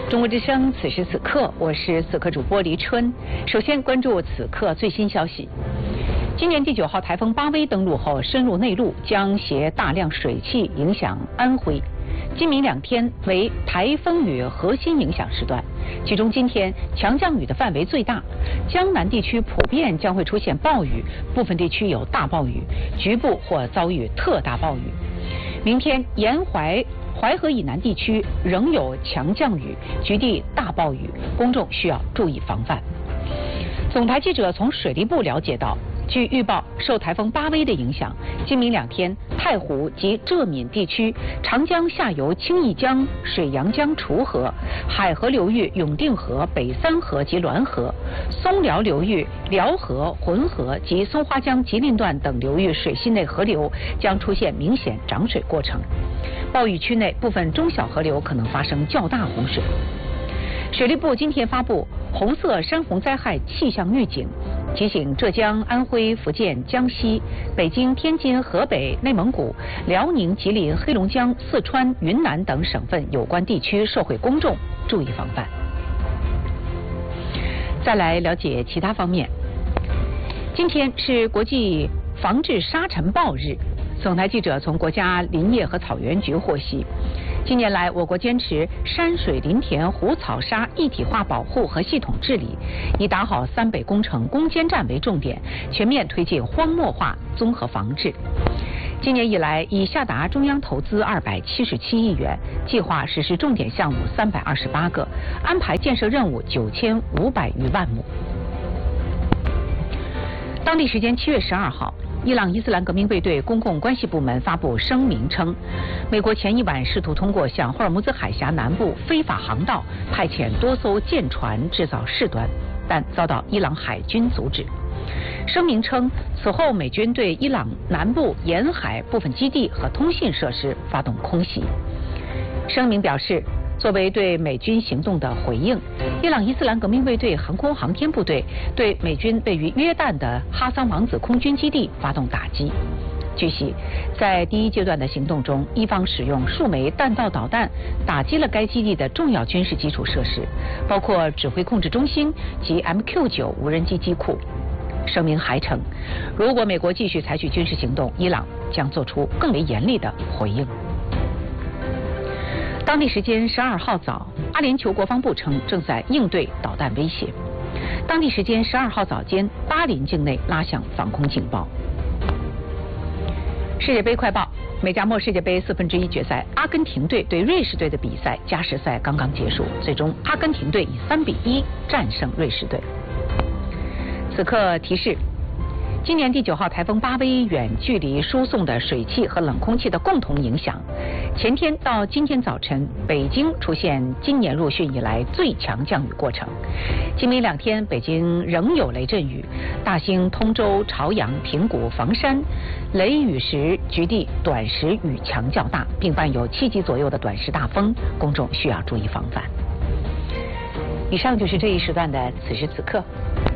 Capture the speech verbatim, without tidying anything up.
中国之声，此时此刻，我是此刻主播黎春。首先关注此刻最新消息。今年第九号台风巴威登陆后，深入内陆，将携大量水汽影响安徽。今明两天为台风雨核心影响时段，其中今天强降雨的范围最大，江南地区普遍将会出现暴雨，部分地区有大暴雨，局部或遭遇特大暴雨。明天沿淮淮河以南地区仍有强降雨，局地大暴雨，公众需要注意防范。总台记者从水利部了解到，据预报，受台风巴威的影响，今明两天，太湖及浙闽地区、长江下游清义江、水阳江滁河、海河流域永定河、北三河及滦河、松辽流域辽河、浑河及松花江吉林段等流域水系内河流将出现明显涨水过程。暴雨区内部分中小河流可能发生较大洪水。水利部今天发布红色山洪灾害气象预警，提醒浙江、安徽、福建、江西、北京、天津、河北、内蒙古、辽宁、吉林、黑龙江、四川、云南等省份有关地区社会公众注意防范。再来了解其他方面。今天是国际防治沙尘暴日，总台记者从国家林业和草原局获悉，近年来，我国坚持山水林田湖草沙一体化保护和系统治理，以打好三北工程攻坚战为重点，全面推进荒漠化综合防治。今年以来，已下达中央投资二百七十七亿元，计划实施重点项目三百二十八个，安排建设任务九千五百余万亩。当地时间七月十二号，伊朗伊斯兰革命卫队公共关系部门发布声明称，美国前一晚试图通过向霍尔木兹海峡南部非法航道派遣多艘舰船制造事端，但遭到伊朗海军阻止。声明称，此后美军对伊朗南部沿海部分基地和通信设施发动空袭。声明表示，作为对美军行动的回应，伊朗伊斯兰革命卫队航空航天部队对美军位于约旦的哈桑王子空军基地发动打击。据悉，在第一阶段的行动中，伊方使用数枚弹道导弹打击了该基地的重要军事基础设施，包括指挥控制中心及 M Q 九 无人机机库。声明还称，如果美国继续采取军事行动，伊朗将做出更为严厉的回应。当地时间十二号早，阿联酋国防部称正在应对导弹威胁。当地时间十二号早间，巴林境内拉响防空警报。世界杯快报：美加墨世界杯四分之一决赛，阿根廷队对瑞士队的比赛加时赛刚刚结束，最终阿根廷队以三比一战胜瑞士队。此刻提示。今年第九号台风巴威远距离输送的水汽和冷空气的共同影响，前天到今天早晨，北京出现今年入汛以来最强降雨过程。今明两天，北京仍有雷阵雨，大兴、通州、朝阳、平谷、房山雷雨时局地短时雨强较大，并伴有七级左右的短时大风，公众需要注意防范。以上就是这一时段的此时此刻。